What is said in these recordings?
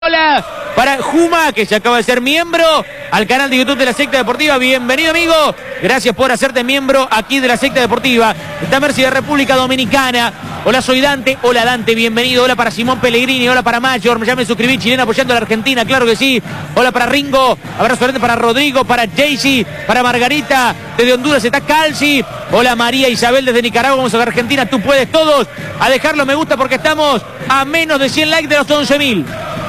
Hola para Juma, que se acaba de ser miembro al canal de YouTube de la Secta Deportiva. Bienvenido, amigo. Gracias por hacerte miembro aquí de la Secta Deportiva. Está Mercy de República Dominicana. Hola, soy Dante. Hola, Dante, bienvenido. Hola para Simón Pellegrini. Hola para Mayor. Ya me suscribí, chilena apoyando a la Argentina, claro que sí. Hola para Ringo. Abrazo grande para Rodrigo, para Jaycee, para Margarita. Desde Honduras está Calci. Hola María Isabel desde Nicaragua. Vamos a la Argentina. Tú puedes todos a dejarlo me gusta porque estamos a menos de 100 likes de los 11.000.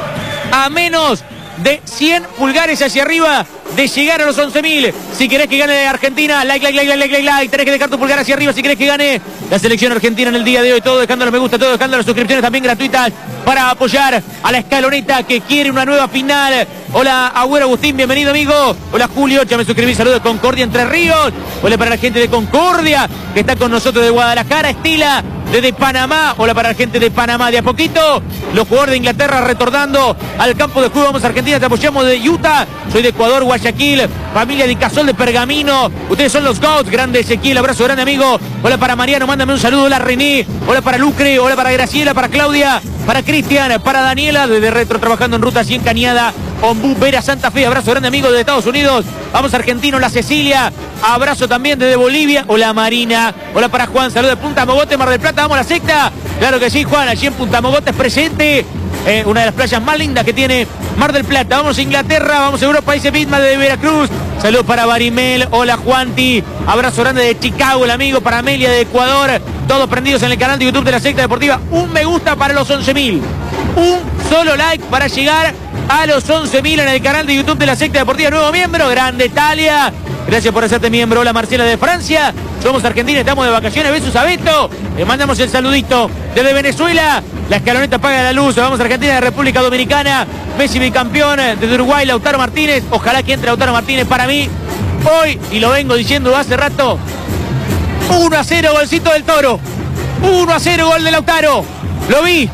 A menos de 100 pulgares hacia arriba de llegar a los 11.000. Si querés que gane Argentina, like. Tenés que dejar tu pulgar hacia arriba si querés que gane la selección argentina en el día de hoy. Todo dejando los me gusta, todo dejando las suscripciones también gratuitas para apoyar a la escaloneta que quiere una nueva final. Hola Agüero Agustín, bienvenido, amigo. Hola Julio, ya me suscribí, saludos de Concordia, Entre Ríos. Hola para la gente de Concordia que está con nosotros de Guadalajara. Estila desde Panamá. Hola para la gente de Panamá. De a poquito los jugadores de Inglaterra retornando al campo de juego. Vamos a Argentina, te apoyamos de Utah. Soy de Ecuador, Guayaquil. Familia de Casol de Pergamino. Ustedes son los Goats. Grande Ezequiel, abrazo grande, amigo. Hola para Mariano, mándame un saludo. Hola René. Hola para Lucre. Hola para Graciela, para Claudia, para Cristian, para Daniela desde Retro trabajando en Ruta 100 Cañada. Ombú, Vera, Santa Fe. Abrazo grande, amigo de Estados Unidos. Vamos argentino, la Cecilia. Abrazo también desde Bolivia. Hola Marina. Hola para Juan. Saludos de Punta Mogote, Mar del Plata. Vamos a la secta. Claro que sí, Juan. Allí en Punta Mogote es presente. Una de las playas más lindas que tiene Mar del Plata. Vamos a Inglaterra. Vamos a Europa. Dice Bitma de Veracruz. Saludos para Barimel. Hola Juanti. Abrazo grande de Chicago, el amigo. Para Amelia de Ecuador. Todos prendidos en el canal de YouTube de la Secta Deportiva. Un me gusta para los 11.000. Un solo like para llegar a los 11.000 en el canal de YouTube de la Secta Deportiva. Nuevo miembro, grande Talia. Gracias por hacerte miembro. Hola Marcela de Francia. Somos Argentina, estamos de vacaciones. Besos a Beto. Le mandamos el saludito desde Venezuela. La escaloneta apaga la luz. Vamos a Argentina de República Dominicana. Messi bicampeón. Desde Uruguay, Lautaro Martínez. Ojalá que entre Lautaro Martínez para mí. Hoy, y lo vengo diciendo hace rato, 1-0 golcito del Toro. 1-0 gol de Lautaro. Lo vi,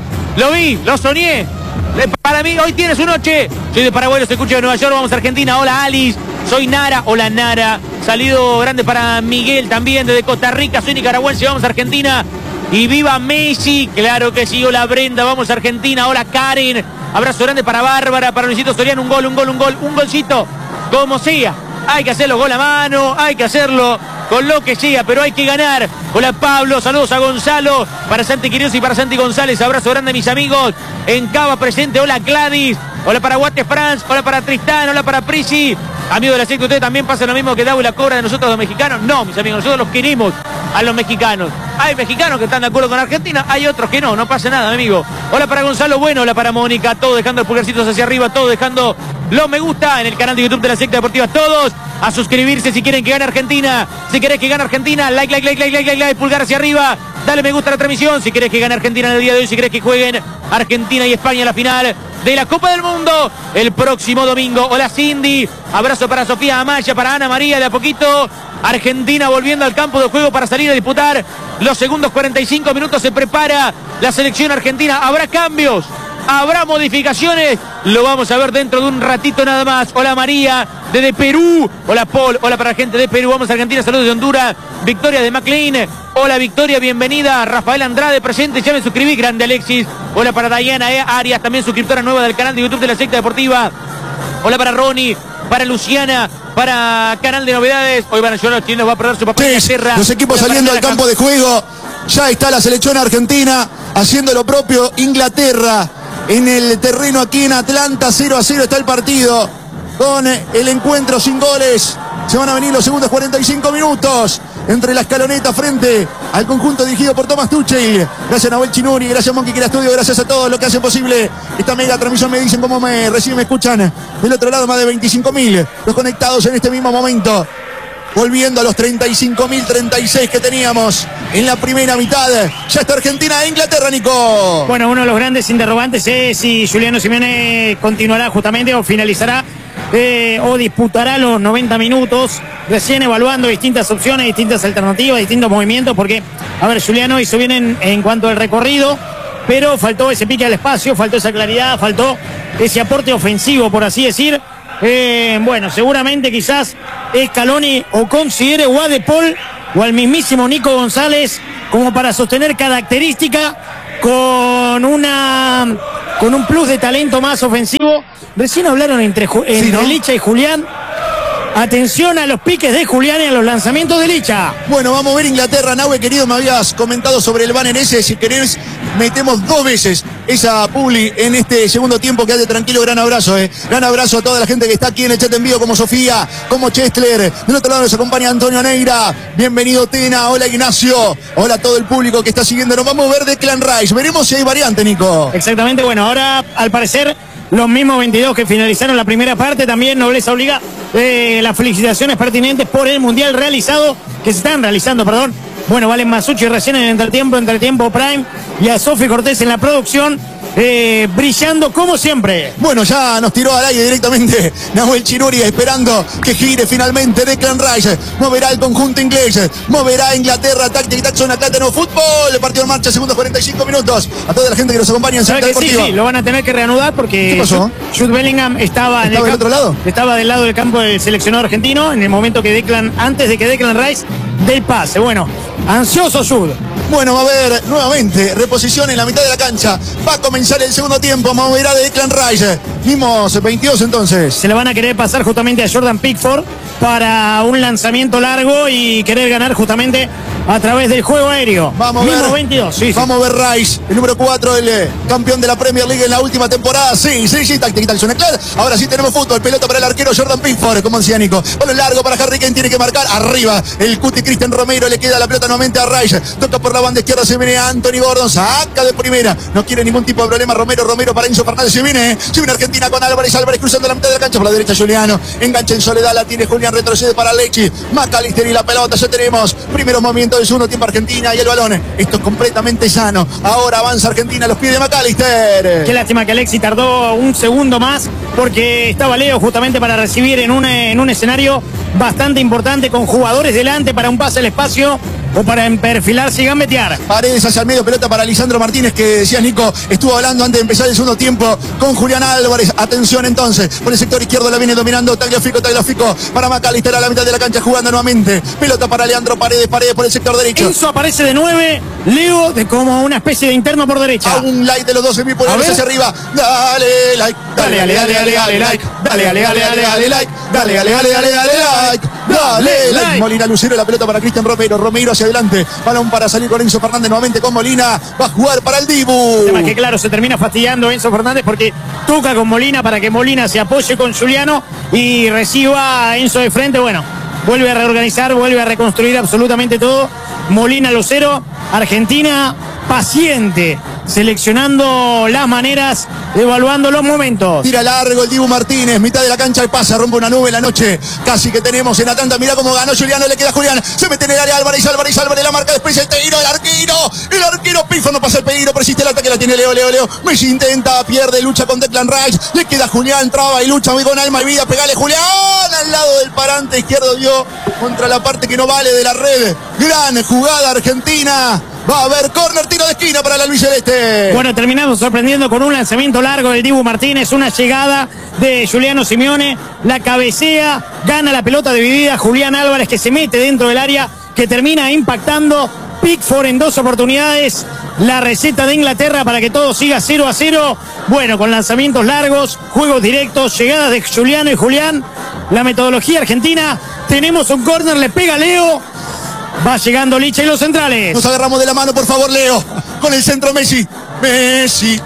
lo soñé. Para mí, hoy tiene su noche. Soy de Paraguay, los escucho de Nueva York. Vamos a Argentina. Hola Alice. Soy Nara. Hola Nara. Salido grande para Miguel también desde Costa Rica. Soy nicaragüense. Vamos a Argentina. Y viva Messi. Claro que sí. Hola Brenda. Vamos a Argentina. Hola Karen. Abrazo grande para Bárbara. Para Luisito Soriano. Un golcito. Como sea. Hay que hacerlo con la mano. Hay que hacerlo con lo que sea, pero hay que ganar. Hola Pablo, saludos a Gonzalo, para Santi Quirios y para Santi González, abrazo grande a mis amigos en Cava presente. Hola Gladys, hola para Guate France, hola para Tristán, hola para Prisi. Amigo de la secta, ¿ustedes también pasan lo mismo que Dau y la cobra de nosotros los mexicanos? No, mis amigos, nosotros los queremos a los mexicanos. Hay mexicanos que están de acuerdo con Argentina, hay otros que no pasa nada, mi amigo. Hola para Gonzalo Bueno, hola para Mónica, todos dejando los pulgarcitos hacia arriba, todos dejando los me gusta en el canal de YouTube de la Secta Deportiva. Todos a suscribirse si quieren que gane Argentina. Si querés que gane Argentina, like, pulgar hacia arriba. Dale me gusta a la transmisión. Si querés que gane Argentina en el día de hoy, si querés que jueguen Argentina y España en la final de la Copa del Mundo el próximo domingo. Hola Cindy, abrazo para Sofía Amaya, para Ana María. De a poquito Argentina volviendo al campo de juego para salir a disputar los segundos 45 minutos. Se prepara la selección argentina. Habrá cambios, habrá modificaciones. Lo vamos a ver dentro de un ratito nada más. Hola María desde Perú. Hola Paul, hola para la gente de Perú. Vamos a Argentina, saludos de Honduras. Victoria de McLean. Hola Victoria, bienvenida. Rafael Andrade presente, ya me suscribí. Grande Alexis. Hola para Diana Arias, también suscriptora nueva del canal de YouTube de la Secta Deportiva. Hola para Ronnie, para Luciana, para Canal de Novedades. Hoy van a llorar los chilenos, va a perder su papel en Inglaterra. Los equipos saliendo al campo de juego. Ya está la selección argentina haciendo lo propio. Inglaterra en el terreno aquí en Atlanta. 0-0 está el partido. Con el encuentro sin goles. Se van a venir los segundos 45 minutos entre la escaloneta frente al conjunto dirigido por Thomas Tuchel. Gracias a Nahuel Chinuri, gracias a Monkey Kira Studio, gracias a todos los que hacen posible esta mega transmisión. Me dicen cómo me reciben, me escuchan del otro lado, más de 25.000 los conectados en este mismo momento. Volviendo a los 35.036 que teníamos en la primera mitad. Ya está Argentina e Inglaterra, Nico. Bueno, uno de los grandes interrogantes es si Juliano Simeone continuará justamente o finalizará o disputará los 90 minutos, recién evaluando distintas opciones, distintas alternativas, distintos movimientos, porque, a ver, Juliano hizo bien en cuanto al recorrido, pero faltó ese pique al espacio, faltó esa claridad, faltó ese aporte ofensivo, por así decir. Bueno, seguramente quizás Scaloni o considere o a De Paul o al mismísimo Nico González como para sostener característica con una con un plus de talento más ofensivo. Recién hablaron entre Licha y Julián. Atención a los piques de Julián y a los lanzamientos de Licha. Bueno, vamos a ver Inglaterra. Nahue, querido, me habías comentado sobre el banner ese. Si querés, metemos 2 veces esa publi en este segundo tiempo. Quédate tranquilo, gran abrazo, Gran abrazo a toda la gente que está aquí en el chat en vivo, como Sofía, como Chesler. Del otro lado nos acompaña Antonio Neira. Bienvenido, Tena. Hola, Ignacio. Hola a todo el público que está siguiendo. Nos vamos a ver Declan Rice. Veremos si hay variante, Nico. Exactamente. Bueno, ahora, al parecer, los mismos 22 que finalizaron la primera parte. También Nobleza Obliga. Las felicitaciones pertinentes por el mundial que se están realizando. Bueno, Valen Masucci recién en el entretiempo Prime, y a Sofi Cortés en la producción, brillando como siempre. Bueno, ya nos tiró al aire directamente Nahuel Chiruri, esperando que gire finalmente Declan Rice. Moverá el conjunto inglés, moverá Inglaterra, táctica, zona, no fútbol. El partido en marcha, segundos 45 minutos. A toda la gente que nos acompaña en Secta Deportiva. Sí, lo van a tener que reanudar porque ¿qué pasó? Jude Bellingham estaba del otro lado. Estaba del lado del campo del seleccionado argentino en el momento que antes de que Declan Rice dé el pase. Bueno, ansioso Jude. Bueno, va a haber nuevamente reposición en la mitad de la cancha. Va a comenzar el segundo tiempo. Moverá de Declan Rice. Vimos 22 entonces. Se le van a querer pasar justamente a Jordan Pickford para un lanzamiento largo y querer ganar justamente a través del juego aéreo. Vamos a ver. 22. Sí, vamos a ver Rice, el número 4, el campeón de la Premier League en la última temporada. Sí, táctica, claro. Ahora sí tenemos fútbol. Pelota para el arquero Jordan Pickford, como decía Nico. Balón largo para Harry Kane, tiene que marcar arriba. El cuti Cristian Romero, le queda la pelota nuevamente a Rice. Toca por la banda izquierda, se viene Anthony Gordon, saca de primera. No quiere ningún tipo de problema Romero para Enzo Fernández. Se viene Argentina con Álvarez cruzando la mitad de la cancha por la derecha. Juliano engancha en soledad, la tiene Julián, retrocede para Lechi. McAllister y la pelota, ya tenemos primeros movimientos del segundo tiempo. Argentina y el balón. Esto es completamente sano. Ahora avanza Argentina a los pies de McAllister. Qué lástima que Alexis tardó un segundo más porque estaba Leo justamente para recibir en un escenario bastante importante con jugadores delante para un pase al espacio o para perfilarse y gambetear. Paredes hacia el medio, pelota para Lisandro Martínez, que decías, Nico, estuvo hablando antes de empezar el segundo tiempo con Julián Álvarez. Atención entonces, por el sector izquierdo la viene dominando Tagliafico para McAllister a la mitad de la cancha jugando nuevamente. Pelota para Leandro Paredes por el sector derecho. Enzo aparece de 9, Leo como una especie de interno por derecha. A un like de los 12 mil poderes hacia arriba. Dale like. Dale like. Dale like. Molina Lucero, la pelota para Cristian Romero hacia adelante. Balón para salir con Enzo Fernández nuevamente con Molina. Va a jugar para el Dibu. Además que claro, se termina fastidiando Enzo Fernández porque toca con Molina para que Molina se apoye con Juliano y reciba a Enzo de frente. Bueno, vuelve a reorganizar, vuelve a reconstruir absolutamente todo. Molina Lucero, Argentina paciente, seleccionando las maneras, evaluando los momentos. Tira largo el Dibu Martínez, mitad de la cancha y pasa, rompe una nube en la noche. Casi que tenemos en Atlanta. Mirá cómo ganó Juliano, le queda Julián. Se mete en el área Álvarez, la marca después el tiro, el arquero Piffo no pasa el peligro, persiste el ataque, la tiene Leo. Messi intenta, pierde, lucha con Declan Rice. Le queda Julián, traba y lucha muy con alma y vida. Pegale Julián al lado del parante izquierdo, dio contra la parte que no vale de la red. Gran jugada Argentina. Va a haber córner, tiro de esquina para la albiceleste. Bueno, terminamos sorprendiendo con un lanzamiento largo del Dibu Martínez, una llegada de Giuliano Simeone, la cabecea, gana la pelota dividida Julián Álvarez, que se mete dentro del área, que termina impactando Pickford en 2 oportunidades. La receta de Inglaterra para que todo siga 0-0. Bueno, con lanzamientos largos, juegos directos, llegadas de Giuliano y Julián. La metodología argentina. Tenemos un córner, le pega Leo. Va llegando Licha y los centrales. Nos agarramos de la mano, por favor, Leo. Con el centro Messi. Messi.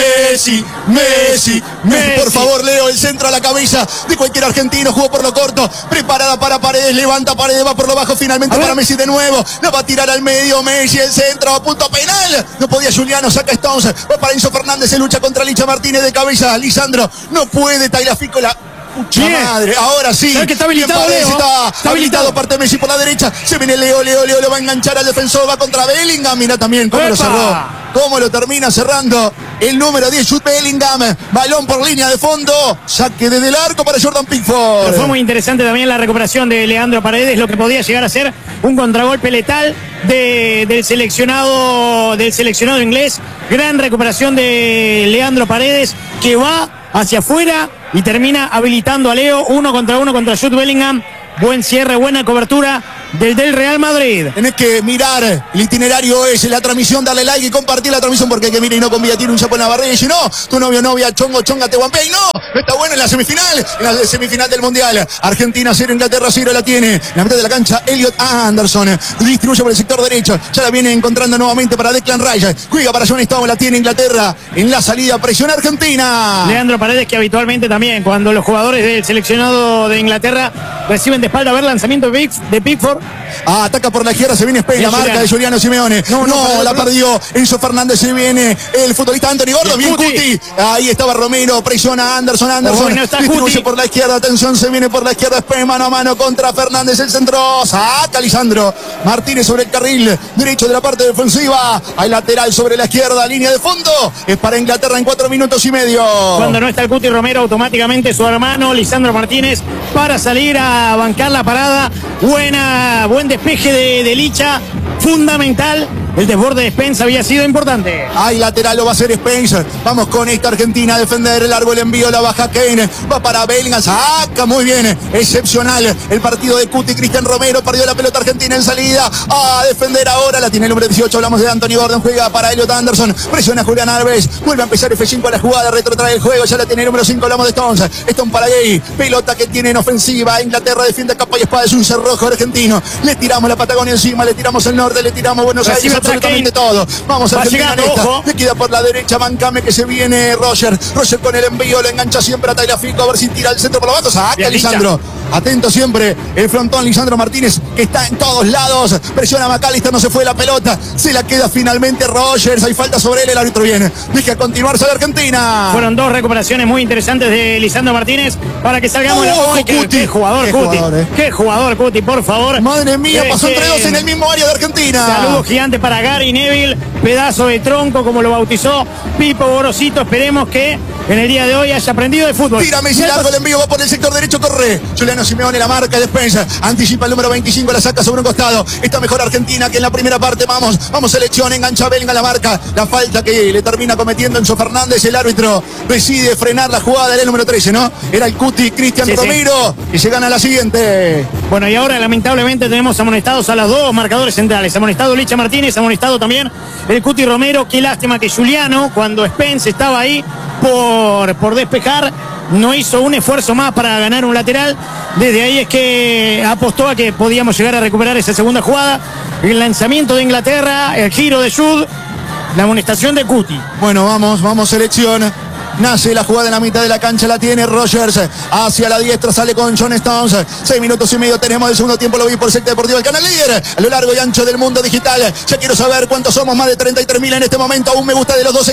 Por favor, Leo, el centro a la cabeza de cualquier argentino. Jugó por lo corto. Preparada para Paredes. Levanta Paredes. Va por lo bajo. Finalmente para Messi de nuevo. La va a tirar al medio. Messi, el centro. A punto penal. No podía Juliano. Saca Stones. Va para Enzo Fernández. Se lucha contra Licha Martínez de cabeza. Lisandro. No puede. Tagliafico la... Pucha madre, ahora sí. Que está habilitado, Leo. Está habilitado, parte Messi por la derecha. Se viene Leo, lo va a enganchar al defensor, va contra Bellingham. Mira también cómo lo cerró. Cómo lo termina cerrando el número 10, Jude Bellingham. Balón por línea de fondo. Saque desde el arco para Jordan Pickford. Pero fue muy interesante también la recuperación de Leandro Paredes, lo que podía llegar a ser un contragolpe letal del seleccionado inglés. Gran recuperación de Leandro Paredes, que va hacia afuera y termina habilitando a Leo 1 contra Jude Bellingham. Buen cierre, buena cobertura del Real Madrid. Tenés que mirar el itinerario ese, la transmisión, darle like y compartir la transmisión, porque hay que mirar y no convida, tiene un chapo en la barriga y si no, tu novio, novia, chongo, chonga, te guampea y no está bueno en la semifinal del Mundial. Argentina 0, Inglaterra 0 la tiene. En la mitad de la cancha, Elliot Anderson distribuye por el sector derecho, ya la viene encontrando nuevamente para Declan Rice, juega para John Stones, la tiene Inglaterra en la salida, presiona Argentina. Leandro Paredes, que habitualmente también cuando los jugadores del seleccionado de Inglaterra reciben de espalda a ver lanzamiento de Pickford. Ataca por la izquierda, se viene Spain, la marca de Giuliano Simeone. No, la perdió Enzo Fernández, se viene el futbolista Anthony Gordon, bien Cuti. Ahí estaba Romero, presiona Anderson, distribuye por la izquierda, atención, se viene por la izquierda Spain, mano a mano contra Fernández, el centro, saca Lisandro Martínez sobre el carril derecho de la parte defensiva, hay lateral sobre la izquierda, línea de fondo, es para Inglaterra en 4 minutos y medio. Cuando no está el Cuti Romero, automáticamente su hermano Lisandro Martínez para salir a bancar la parada. Buen despeje de Licha, fundamental. El desborde de Spence había sido importante. Hay lateral, lo va a hacer Spence. Vamos con esta Argentina a defender. Largo el envío, la baja Kane. Va para Bellingham, saca muy bien. Excepcional el partido de Cuti. Cristian Romero perdió la pelota Argentina en salida. A defender ahora, la tiene el número 18. Hablamos de Anthony Gordon, juega para Elliot Anderson. Presiona Julián Alves. Vuelve a empezar F5 a la jugada, retrotrae el juego. Ya la tiene el número 5. Hablamos de Stones. Stone para Gay. Pelota que tiene en ofensiva. Inglaterra defiende capa y espada. Es un cerrojo argentino. Le tiramos la Patagonia encima, le tiramos el norte, le tiramos Buenos Aires, absolutamente todo. Vamos a Argentina en esta. Le queda por la derecha Mancame, que se viene Roger con el envío, lo engancha siempre a Tagliafico, a ver si tira el centro por lo bajo. Saca Lisandro. Atento siempre el frontón Lisandro Martínez, que está en todos lados. Presiona a McAllister, no se fue la pelota. Se la queda finalmente Rogers. Hay falta sobre él, el árbitro viene. Deja continuar sobre Argentina. Fueron dos recuperaciones muy interesantes de Lisandro Martínez para que salgamos. ¡Qué jugador Cuti! ¡Qué jugador Cuti, por favor! Madre mía, pasó entre dos en el mismo área de Argentina. Saludo gigante para Gary Neville, pedazo de tronco, como lo bautizó Pipo Gorosito. Esperemos que en el día de hoy haya aprendido de fútbol. Tira Messi largo, el envío va por el sector derecho, corre Giuliano Simeone, la marca de Spencer, anticipa el número 25, la saca sobre un costado. Está mejor Argentina que en la primera parte. Vamos selección, engancha Bellingham, la marca, la falta que le termina cometiendo Enzo Fernández. El árbitro decide frenar la jugada del número 13, ¿no? Era el Cuti Cristian Romero, y se gana la siguiente. Bueno, y ahora lamentablemente tenemos amonestados a los dos marcadores centrales. Amonestado Licha Martínez, amonestado también el Cuti Romero. Qué lástima que Giuliano, cuando Spence estaba ahí por despejar, no hizo un esfuerzo más para ganar un lateral. Desde ahí es que apostó a que podíamos llegar a recuperar esa segunda jugada. El lanzamiento de Inglaterra, el giro de Jude, la amonestación de Cuti. Bueno, vamos selección. Nace la jugada en la mitad de la cancha, la tiene Rogers hacia la diestra, sale con John Stones. 6 minutos y medio tenemos del segundo tiempo, lo vi por Secta Deportiva, el canal líder a lo largo y ancho del mundo digital. Ya quiero saber cuántos somos, más de 33.000 en este momento. Aún me gusta de los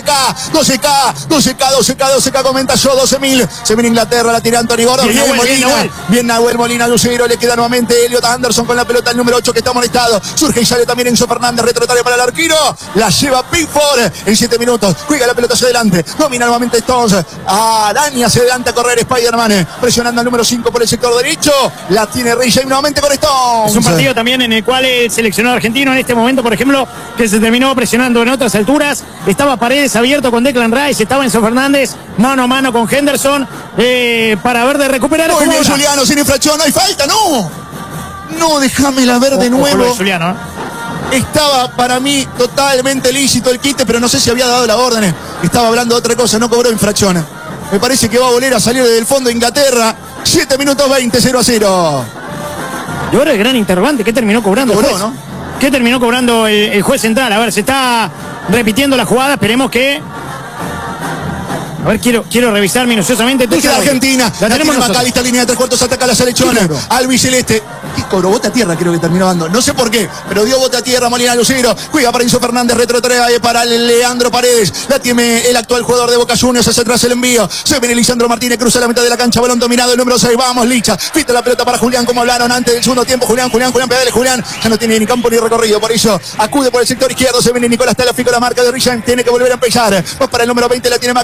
12K, comenta yo, 12.000. Se viene Inglaterra, la tira Anthony Gordon. Bien Nahuel Molina, Lucero, le queda nuevamente Elliot Anderson con la pelota, el número 8 que está molestado. Surge y sale también Enzo Fernández, retrotrae para el arquero. La lleva Pickford en 7 minutos. Juega la pelota hacia adelante, domina nuevamente Stones. Araña hacia adelante a correr Spider-Man, presionando al número 5 por el sector derecho. La tiene Rey nuevamente con Stones. Es un partido también en el cual el seleccionado argentino en este momento, por ejemplo, que se terminó presionando en otras alturas. Estaba Paredes abierto con Declan Rice, estaba Enzo Fernández mano a mano con Henderson para ver de recuperar. Muy bien, Giuliano, sin infracción, no hay falta, no. No, déjamela ver de nuevo. Giuliano, Estaba para mí totalmente lícito el quite, pero no sé si había dado la orden. Estaba hablando de otra cosa, no cobró infracción. Me parece que va a volver a salir desde el fondo de Inglaterra. 7 minutos 20, 0-0. Y ahora el gran interrogante, ¿qué terminó cobrando el juez? ¿No? ¿Qué terminó cobrando el juez central? A ver, se está repitiendo la jugada, esperemos que... A ver, quiero revisar minuciosamente. Queda Argentina. La tenemos McAllister, línea de 3 cuartos, ataca la selección. Albiceleste. ¿Qué cobró? Bote a tierra creo que terminó dando. No sé por qué, pero dio bote a tierra Molina Lucero. Juega para Enzo Fernández, retrotrae para Leandro Paredes. La tiene el actual jugador de Boca Juniors. Hacia atrás el envío. Se viene Lisandro Martínez, cruza la mitad de la cancha. Balón dominado, el número 6. Vamos, Licha. Fita la pelota para Julián, como hablaron antes del segundo tiempo. Julián, pedale Julián. Ya no tiene ni campo ni recorrido. Por eso acude por el sector izquierdo. Se viene Nicolás Tagliafico, la marca de Richard. Tiene que volver a empezar. Va para el número 20. La tiene McAllister.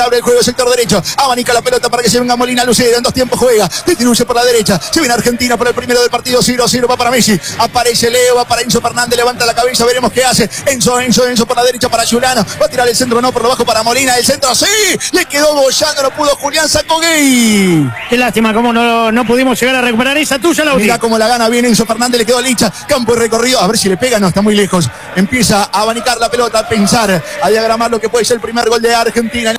abre el juego, sector derecho, abanica la pelota para que se venga Molina Lucero, en 2 tiempos juega, distribuye por la derecha, se viene Argentina por el primero del partido, 0-0, va para Messi, aparece Leo, va para Enzo Fernández, levanta la cabeza, veremos qué hace, Enzo por la derecha para Juliano, va a tirar el centro, no, por lo bajo para Molina, el centro, sí, le quedó bollando, no pudo Julián, sacó Gay. Qué lástima, cómo no pudimos llegar a recuperar esa tuya, Lauti. Mirá cómo la gana bien Enzo Fernández, le quedó Licha, campo y recorrido, a ver si le pega, no, está muy lejos, empieza a abanicar la pelota, a pensar, a diagramar lo que puede ser el primer gol de Argentina.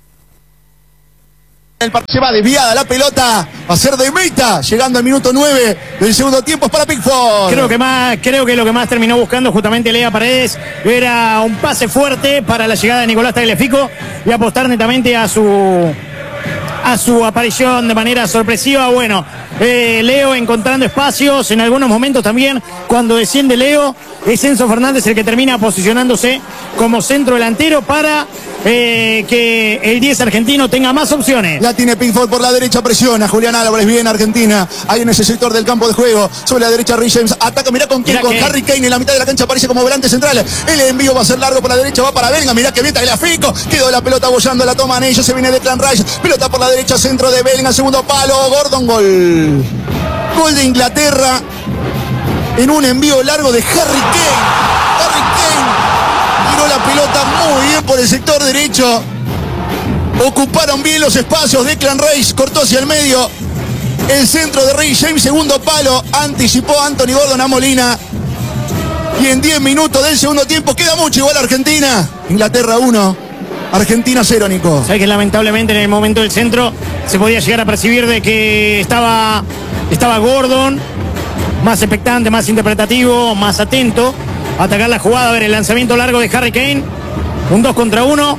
Se va desviada la pelota, va a ser de meta, llegando al minuto 9 del segundo tiempo, es para Pickford. Creo que lo que más terminó buscando justamente Lea Paredes era un pase fuerte para la llegada de Nicolás Tagliafico y apostar netamente a su aparición de manera sorpresiva. Bueno, Leo encontrando espacios en algunos momentos también. Cuando desciende Leo, es Enzo Fernández el que termina posicionándose como centro delantero para que el 10 argentino tenga más opciones. La tiene Pickford por la derecha, presiona Julián Álvarez, bien Argentina, ahí en ese sector del campo de juego, sobre la derecha Rhys James, ataca, mirá con quién, con Harry Kane en la mitad de la cancha, aparece como volante central, el envío va a ser largo por la derecha, va para Bellingham, mirá que bien Tagliafico, quedó la pelota bollando, la toman ellos, se viene Declan Rice, pelota por la derecha, centro de Bellingham, segundo palo, Gordon, gol de Inglaterra, en un envío largo de Harry Kane. Tiró la pelota muy bien por el sector derecho. Ocuparon bien los espacios. Declan Rice cortó hacia el medio. El centro de Rhys James, segundo palo. Anticipó Anthony Gordon a Molina. Y en 10 minutos del segundo tiempo queda mucho igual Argentina. Inglaterra 1, Argentina 0, Nico. Sabes que lamentablemente en el momento del centro se podía llegar a percibir de que estaba Gordon más expectante, más interpretativo, más atento a atacar la jugada. A ver el lanzamiento largo de Harry Kane, un 2 contra 1.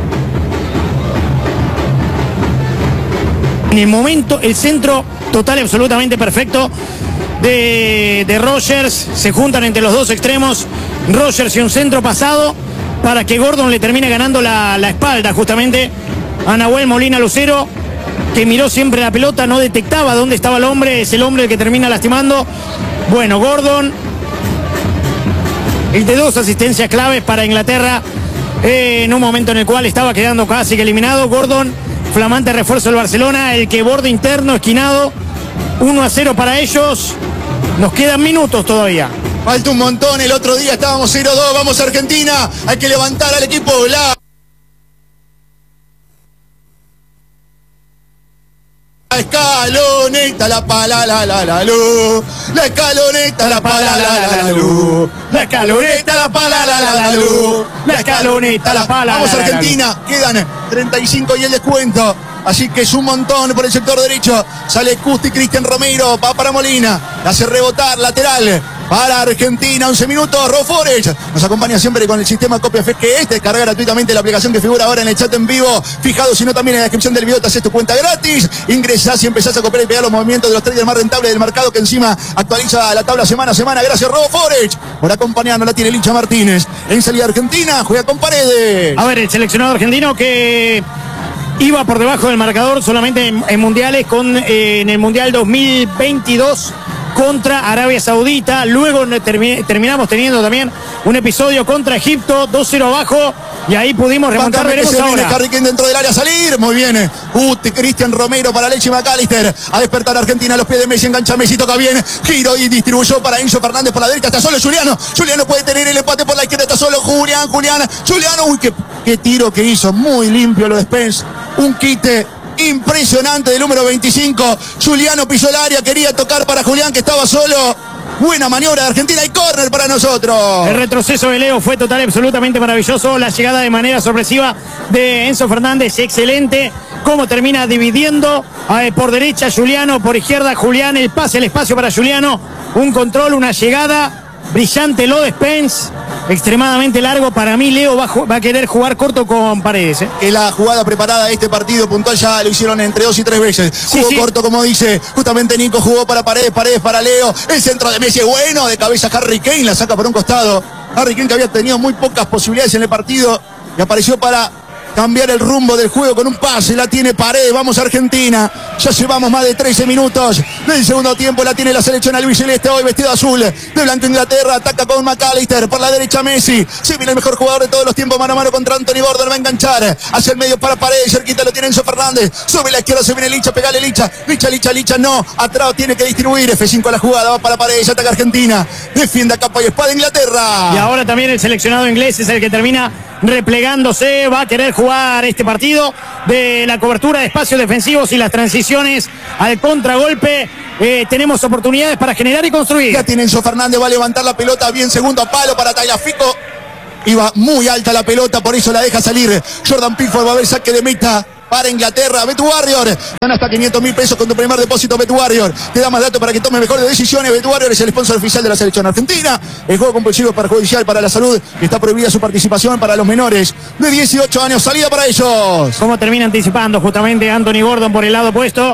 En el momento el centro total y absolutamente perfecto de Rogers. Se juntan entre los dos extremos Rogers y un centro pasado para que Gordon le termine ganando la espalda justamente a Nahuel Molina Lucero, que miró siempre la pelota, no detectaba dónde estaba el hombre, es el hombre el que termina lastimando. Bueno, Gordon, el de 2 asistencias claves para Inglaterra en un momento en el cual estaba quedando casi que eliminado. Gordon, flamante refuerzo del Barcelona, el que borde interno, esquinado, 1-0 para ellos. Nos quedan minutos todavía. Falta un montón, el otro día estábamos 0-2, vamos a Argentina, hay que levantar al equipo blanco. La escaloneta, la pala, la luz. La escaloneta, la pala, la luz. La escaloneta, la pala, la luz. La escaloneta, la pala. Vamos a Argentina, quedan 35 y el descuento. Así que es un montón por el sector derecho. Sale Custi, Cristian Romero, va para Molina. La hace rebotar, lateral. Para Argentina, 11 minutos, Rob Forest nos acompaña siempre con el sistema CopiaFest, que es descargar gratuitamente la aplicación que figura ahora en el chat en vivo, fijado, sino también en la descripción del video, te haces tu cuenta gratis, ingresás y empezás a copiar y pegar los movimientos de los traders más rentables del mercado, que encima actualiza la tabla semana a semana. Gracias Rob Forest por acompañarnos, la tiene Licha Martínez, en salida Argentina, juega con Paredes. A ver, el seleccionado argentino que iba por debajo del marcador solamente en mundiales, en el Mundial 2022 contra Arabia Saudita. Luego terminamos teniendo también un episodio contra Egipto, 2-0 abajo, y ahí pudimos remontar. Veremos ahora. Harry Kane dentro del área, salir, muy bien. Cristian Romero para Leche McAllister, a despertar a Argentina a los pies de Messi, engancha Messi, toca bien, giro y distribuyó para Enzo Fernández por la derecha, está solo Juliano puede tener el empate por la izquierda, está solo Juliano, uy, qué tiro que hizo, muy limpio lo de Spence, un quite impresionante del número 25, Juliano pisó el área, quería tocar para Julián que estaba solo, buena maniobra de Argentina y córner para nosotros. El retroceso de Leo fue total y absolutamente maravilloso, la llegada de manera sorpresiva de Enzo Fernández, excelente, cómo termina dividiendo por derecha Juliano, por izquierda Julián, el pase, el espacio para Juliano, un control, una llegada brillante, lo de Spence, extremadamente largo. Para mí Leo va a querer jugar corto con Paredes. Que la jugada preparada de este partido puntual ya lo hicieron entre 2 y 3 veces. Jugó corto, como dice justamente Nico, jugó para Paredes para Leo. El centro de Messi es bueno, de cabeza Harry Kane, la saca por un costado. Harry Kane, que había tenido muy pocas posibilidades en el partido, y apareció para cambiar el rumbo del juego con un pase. La tiene Paredes. Vamos a Argentina. Ya llevamos más de 13 minutos del segundo tiempo. La tiene la selección albiceleste hoy vestido azul. De blanco Inglaterra. Ataca con McAllister. Por la derecha Messi. Se viene el mejor jugador de todos los tiempos. Mano a mano contra Anthony Gordon. Va a enganchar. Hacia el medio para Paredes. Cerquita lo tiene Enzo Fernández. Sobre la izquierda se viene Licha. Pegale Licha. Licha. No. Atrás tiene que distribuir. F5 a la jugada. Va para Paredes. Ataca Argentina. Defiende a capa y espada Inglaterra. Y ahora también el seleccionado inglés es el que termina replegándose, va a querer jugar este partido de la cobertura de espacios defensivos y las transiciones al contragolpe. Tenemos oportunidades para generar y construir. Ya tiene Enzo Fernández, va a levantar la pelota bien, segundo palo para Tagliafico. Iba muy alta la pelota, por eso la deja salir. Jordan Pickford va a ver saque de meta para Inglaterra. Bet Warrior. Gana hasta 500.000 pesos con tu primer depósito. Bet Warrior te da más datos para que tome mejores decisiones. Bet Warrior es el sponsor oficial de la selección argentina. El juego compulsivo es perjudicial para la salud. Está prohibida su participación para los menores de 18 años. Salida para ellos. Como termina anticipando justamente Anthony Gordon por el lado opuesto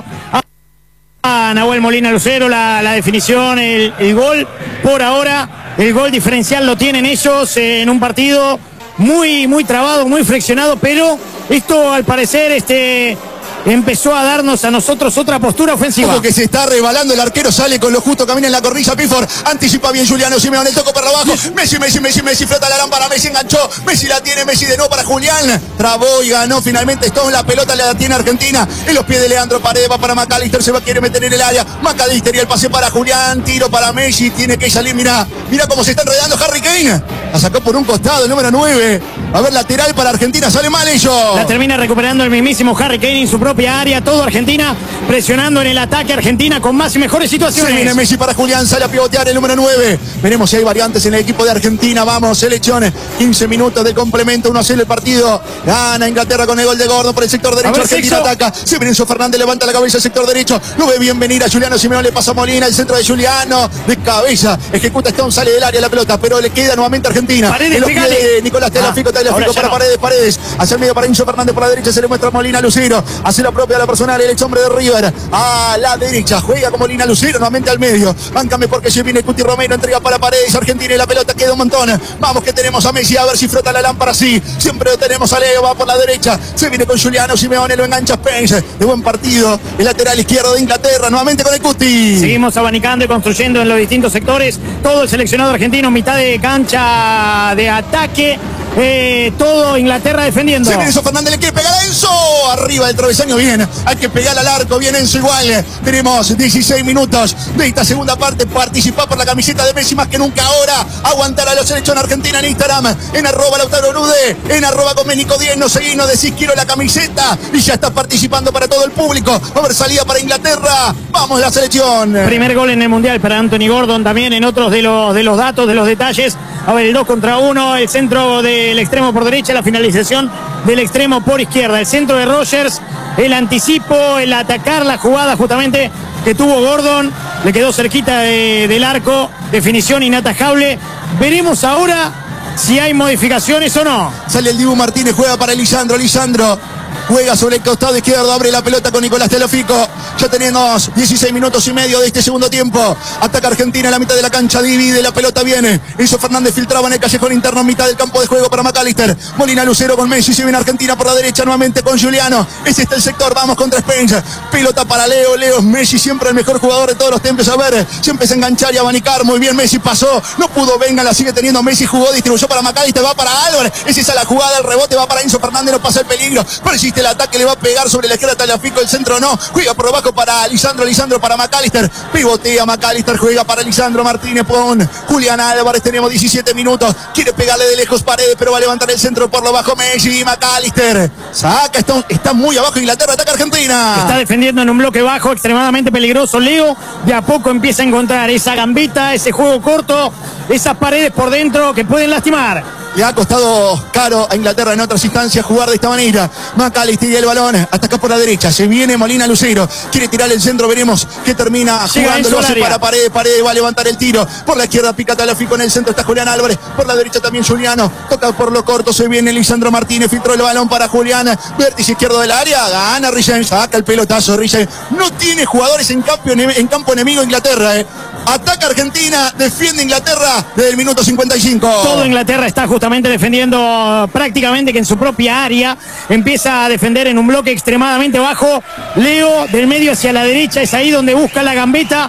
a Nahuel Molina Lucero. La definición, el gol. Por ahora, el gol diferencial lo tienen ellos en un partido muy trabado, muy friccionado, pero esto al parecer empezó a darnos a nosotros otra postura ofensiva. Ojo que se está rebalando, el arquero sale con lo justo, camina en la cornilla, Pickford anticipa bien Giuliano Simeone, el toco para abajo, Messi, flota la lámpara, Messi enganchó, Messi la tiene, Messi de nuevo para Julián, trabó y ganó finalmente Stone, la pelota la tiene Argentina, en los pies de Leandro Paredes, va para McAllister, se va a querer meter en el área, McAllister y el pase para Julián, tiro para Messi, tiene que salir, mira cómo se está enredando Harry Kane, la sacó por un costado, el número 9, a ver, lateral para Argentina, sale mal ellos. La termina recuperando el mismísimo Harry Kane en su propia área, todo Argentina presionando en el ataque, Argentina con más y mejores situaciones. Se viene Messi para Julián, sale a pivotear el número 9. Veremos si hay variantes en el equipo de Argentina. Vamos, selección, 15 minutos de complemento, 1-0 el partido. Gana Inglaterra con el gol de Gordon por el sector derecho. Argentina ataca, se viene Enzo Fernández, levanta la cabeza al sector derecho. Lo ve bien venir a Giuliano Simeone, le pasa a Molina, el centro de Giuliano, de cabeza, ejecuta Stone, sale del área la pelota, pero le queda nuevamente Argentina. Paredes, en los pies de Nicolás Tagliafico para no. Paredes, hacia el medio para Enzo Fernández por la derecha, se le muestra a Molina Lucero, hace la propia la personal, el ex hombre de River, a la derecha, juega como Molina Lucero, nuevamente al medio, báncame porque se viene Cuti Romero, entrega para Paredes, Argentina y la pelota queda un montón, vamos que tenemos a Messi, a ver si frota la lámpara, sí, siempre lo tenemos a Leo, va por la derecha, se viene con Giuliano Simeone, lo engancha Spence, de buen partido, el lateral izquierdo de Inglaterra, nuevamente con el Cuti. Seguimos abanicando y construyendo en los distintos sectores, todo el seleccionado argentino, mitad de cancha de ataque, todo Inglaterra defendiendo. Se viene Enzo Fernández, le quiere pegar a Enzo, arriba del travesaño, bien, hay que pegar al arco, bien Enzo igual, tenemos 16 minutos de esta segunda parte, participar por la camiseta de Messi más que nunca ahora, aguantar a la selección argentina en Instagram, en @LautaroRude, en @Comenico10, nos seguís, nos decís quiero la camiseta y ya está participando para todo el público, va a haber salida para Inglaterra, vamos la selección. Primer gol en el Mundial para Anthony Gordon, también en otros de los datos, de los detalles, a ver, el 2 contra 1, el centro del extremo por derecha, la finalización del extremo por izquierda, el centro de Rogers, el anticipo, el atacar la jugada justamente que tuvo Gordon, le quedó cerquita del arco, definición inatajable. Veremos ahora si hay modificaciones o no. Sale el Dibu Martínez, juega para Lisandro, juega sobre el costado izquierdo, abre la pelota con Nicolás Tagliafico. Ya tenemos 16 minutos y medio de este segundo tiempo. Ataca Argentina en la mitad de la cancha, divide, la pelota viene. Enzo Fernández filtraba en el callejón interno, en mitad del campo de juego para McAllister. Molina Lucero con Messi, se viene Argentina por la derecha nuevamente con Giuliano. Ese está el sector, vamos contra Spence. Pelota para Leo es Messi, siempre el mejor jugador de todos los tiempos. A ver, se empieza a enganchar y a abanicar. Muy bien, Messi pasó, no pudo, venga, la sigue teniendo Messi, jugó, distribuyó para McAllister, va para Álvarez. Esa es la jugada, el rebote va para Enzo Fernández, no pasa el peligro. Persiste el ataque, le va a pegar sobre la izquierda Tagliafico, el centro no, juega por abajo para Lisandro para McAllister, pivotea McAllister, juega para Lisandro Martínez, pon Julián Álvarez, tenemos 17 minutos, quiere pegarle de lejos Paredes, pero va a levantar el centro por lo bajo Messi, McAllister, saca, está muy abajo Inglaterra, ataca Argentina. Está defendiendo en un bloque bajo, extremadamente peligroso Leo, de a poco empieza a encontrar esa gambita, ese juego corto, esas paredes por dentro que pueden lastimar. Le ha costado caro a Inglaterra en otras instancias jugar de esta manera. McAllister y el balón, ataca por la derecha, se viene Molina Lucero, quiere tirar el centro, veremos que termina jugando, lo hace para Paredes, va a levantar el tiro, por la izquierda pica Tagliafico, en el centro está Julián Álvarez, por la derecha también Giuliano, toca por lo corto, se viene Lisandro Martínez, filtró el balón para Julián, vértice izquierdo del área, gana Richens, saca el pelotazo Richens, no tiene jugadores en campo enemigo Inglaterra, Ataca Argentina, defiende Inglaterra desde el minuto 55. Todo Inglaterra está justamente defendiendo prácticamente que en su propia área. Empieza a defender en un bloque extremadamente bajo. Leo del medio hacia la derecha, es ahí donde busca la gambeta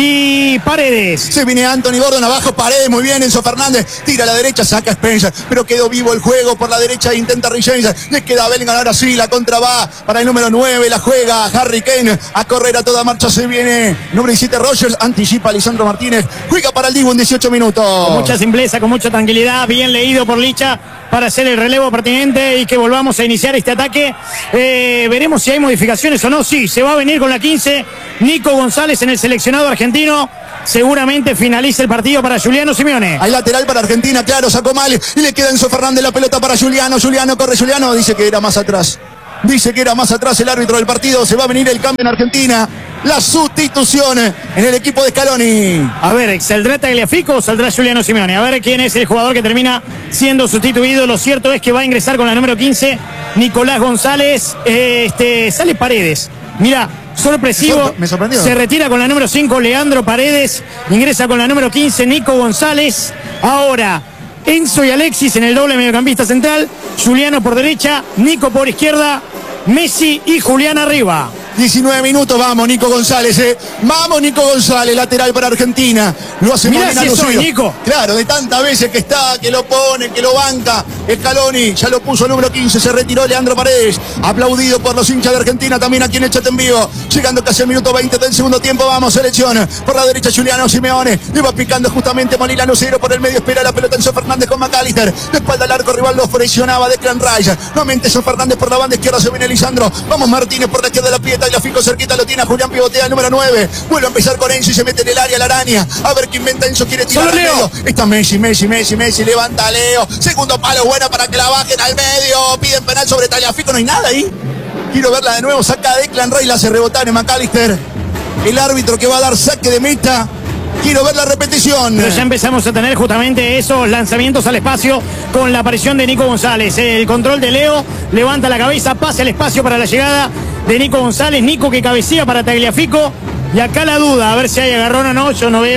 y Paredes. Se viene Anthony Gordon abajo, Paredes, muy bien, Enzo Fernández, tira a la derecha, saca a Spencer, pero quedó vivo el juego por la derecha, intenta Rich James, le queda a Bellingham, ahora sí, la contra va para el número 9, la juega Harry Kane, a correr a toda marcha, se viene número 17 Rogers, anticipa Lisandro Martínez, juega para el Dibu en 18 minutos. Con mucha simpleza, con mucha tranquilidad, bien leído por Licha para hacer el relevo pertinente y que volvamos a iniciar este ataque. Veremos si hay modificaciones o no. Sí, se va a venir con la 15 Nico González en el seleccionado argentino. Seguramente finaliza el partido para Giuliano Simeone. Hay lateral para Argentina, claro, sacó mal y le queda Enzo Fernández la pelota para Giuliano. Giuliano corre, Giuliano dice que era más atrás. Dice que era más atrás el árbitro del partido. Se va a venir el cambio en Argentina. La sustitución en el equipo de Scaloni. A ver, ¿saldrá Tagliafico o saldrá Giuliano Simeone? A ver quién es el jugador que termina siendo sustituido. Lo cierto es que va a ingresar con la número 15 Nicolás González. Sale Paredes. Mira, sorpresivo. Me sorprendió. Se retira con la número 5 Leandro Paredes. Ingresa con la número 15 Nico González. Ahora Enzo y Alexis en el doble mediocampista central. Giuliano por derecha, Nico por izquierda, Messi y Julián arriba. 19 minutos, vamos Nico González, Vamos Nico González, lateral para Argentina. Lo hace Mirá Molina si Lucido. soy, Nico. Claro, de tantas veces que está, que lo pone, que lo banca. Scaloni ya lo puso número 15, se retiró Leandro Paredes. Aplaudido por los hinchas de Argentina, también aquí en el chat en vivo. Llegando casi al minuto 20 del segundo tiempo, vamos, selección. Por la derecha Giuliano Simeone. Le va picando justamente Molina Lucero por el medio, espera la pelota Enzo Fernández con McAllister. De espalda al arco rival lo presionaba Declan Rice. Nuevamente Enzo Fernández por la banda izquierda, se viene Lisandro. Vamos Martínez por la izquierda de la pieta, Tagliafico cerquita lo tiene a Julián, pivotea el número 9. Vuelve a empezar con Enzo y se mete en el área la araña. A ver qué inventa Enzo, quiere tirar al medio. Está Messi, levanta a Leo. Segundo palo, buena para que la bajen al medio. Piden penal sobre Tagliafico, no hay nada ahí. Quiero verla de nuevo, saca a Declan Rice, la hace rebotar en McAllister. El árbitro que va a dar saque de meta. Quiero ver la repetición. Pero ya empezamos a tener justamente esos lanzamientos al espacio con la aparición de Nico González. El control de Leo, levanta la cabeza, pasa al espacio para la llegada de Nico González. Nico que cabecea para Tagliafico. Y acá la duda, a ver si hay agarrón o no. Yo no